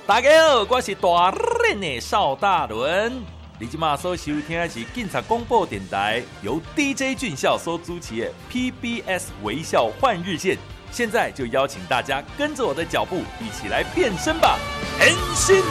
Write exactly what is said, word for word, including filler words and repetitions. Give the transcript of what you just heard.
大家好，我是大人的邵大伦。你今嘛所收听的是警察广播电台，由 D J 俊孝所主持的 P B S 微笑换日线。现在就邀请大家跟着我的脚步，一起来变身吧！変身。